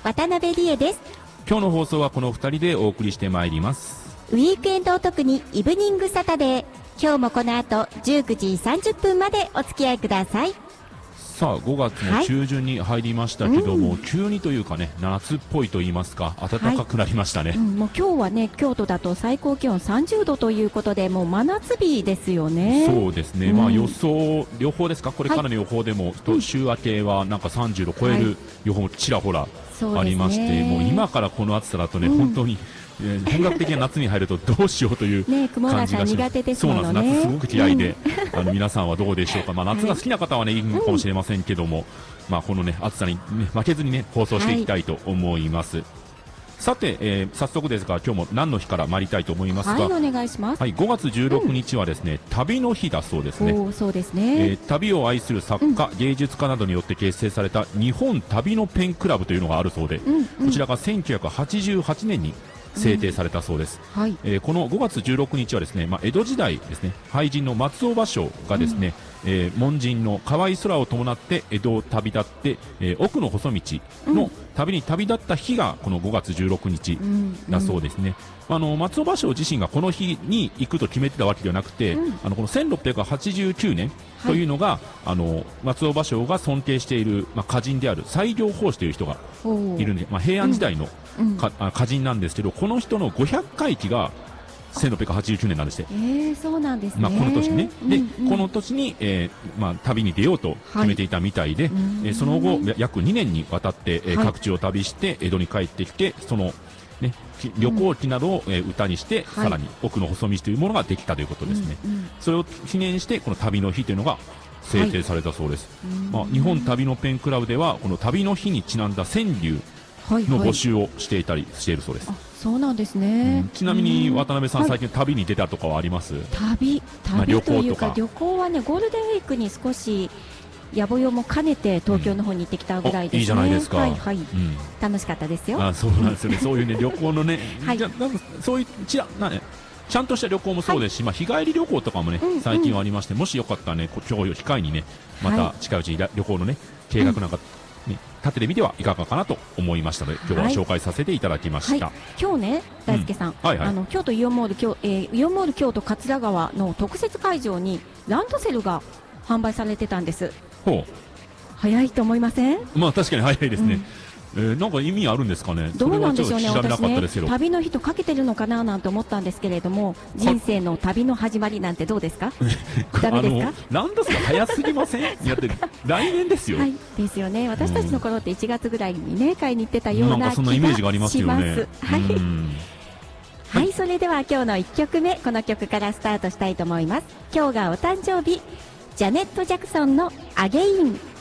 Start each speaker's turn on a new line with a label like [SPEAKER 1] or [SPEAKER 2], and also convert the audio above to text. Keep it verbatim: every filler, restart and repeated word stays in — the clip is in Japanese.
[SPEAKER 1] 渡辺理恵です。
[SPEAKER 2] 今日の放送はこのふたりでお送りしてまいります。
[SPEAKER 1] ウィークエンドお得にイブニングサタデー、今日もこの後じゅうくじさんじゅっぷんまでお付き合いください。
[SPEAKER 2] さあごがつの中旬に入りましたけども、はいうん、急にというかね夏っぽいと言いますか暖かくなりましたね、
[SPEAKER 1] はいうん、もう今日はね京都だと最高気温さんじゅうどということでもう真夏日ですよね。
[SPEAKER 2] そうですね、うん、まあ予想予報ですかこれからの予報でも、はい、週明けはなんかさんじゅうど超える予報もちらほらありまして、はい、もう今からこの暑さだとね、うん、本当にえー、本格的な夏に入るとどうしようという感じがします。
[SPEAKER 1] 苦手ですものね。
[SPEAKER 2] そうなんです。夏すごく嫌いで、うん、あの皆さんはどうでしょうか。まあ夏が好きな方はねいいかもしれませんけども、うん、まあこのね暑さに、ね、負けずにね放送していきたいと思います。はい、さて、えー、早速ですが今日も何の日から参りたいと思いますが、
[SPEAKER 1] はい、お願いします。
[SPEAKER 2] はい、ごがつじゅうろくにちはですね、うん、旅の日だそうですね。
[SPEAKER 1] おそうですね、
[SPEAKER 2] えー、旅を愛する作家、うん、芸術家などによって結成された日本旅のペンクラブというのがあるそうで、うんうん、こちらがせんきゅうひゃくはちじゅうはちねんに制定されたそうです。うんはいえー、このごがつじゅうろくにちはですね、まあ、江戸時代ですね俳人の松尾芭蕉がですね、うんえー、門人の河合空を伴って江戸を旅立って、えー、奥の細道の旅に旅立った日がこのごがつじゅうろくにちだそうですね。うんうん、あの松尾芭蕉自身がこの日に行くと決めてたわけではなくて、うん、あのこのせんろっぴゃくはちじゅうきゅうねんというのが、はい、あの松尾芭蕉が尊敬している、まあ、歌人である西行法師という人がいるんで、まあ、平安時代の、うん、歌人なんですけど、この人のごひゃっかいきがせんろっぴゃくはちじゅうきゅうねんなんですって。
[SPEAKER 1] えー、そうなんですね。
[SPEAKER 2] まあ、この年ね。で、
[SPEAKER 1] うんうん、
[SPEAKER 2] この年に、えーまあ、旅に出ようと決めていたみたいで、はい、えー、その後約にねんにわたって、えーはい、各地を旅して江戸に帰ってきて、そのね、旅行記などを、えー、歌にして、はい、さらに奥の細道というものができたということですね。うんうん、それを記念してこの旅の日というのが制定されたそうです。はい、まあ、日本旅のペンクラブではこの旅の日にちなんだ川柳の募集をしていたりしているそうです。
[SPEAKER 1] はいはい、そうなんですね。
[SPEAKER 2] うん、ちなみに渡辺さん、最近旅に出たとかはあります？
[SPEAKER 1] 旅、旅というか、まあ、旅行はねゴールデンウィークに少し野暮用も兼ねて東京の方に行ってきたぐらいですね。うん、いいじゃないですか。はいはい。うん、楽しかったですよ。
[SPEAKER 2] あ、そうなんですよね。そういうね旅行のね、はい、じゃなんかそういうちらなね。ちゃんとした旅行もそうですし、はい、まあ、日帰り旅行とかもね、うんうん、最近はありまして、もしよかったらね、今日機会にね、また近いうちに旅行のね、計画なんか、ね、立ててみてはいかがかなと思いましたので、今日は紹介させていただきました。はい、
[SPEAKER 1] 今日ね、大輔さん、うんはいはい、あの京都イオンモール、京、えー、イオンモール京都桂川の特設会場にランドセルが販売されてたんです。
[SPEAKER 2] ほう。
[SPEAKER 1] 早いと思いません？
[SPEAKER 2] まあ確かに早いですね。うん、えー、なんか意味あるんですかね。
[SPEAKER 1] どうなんでしょうね。私ね、旅の日とかけてるのかななんて思ったんですけれども、人生の旅の始まりなんてどうですか？ダメですか？
[SPEAKER 2] ランドセル早すぎません？いやって来年ですよ。
[SPEAKER 1] はい、ですよね。私たちの頃っていちがつぐらいにね買いに行ってたような気がします。
[SPEAKER 2] なんかそんなイメージがありますよね。
[SPEAKER 1] はい。はい、それでは今日のいっきょくめ、この曲からスタートしたいと思います。今日がお誕生日、ジャネット・ジャクソンのアゲイン。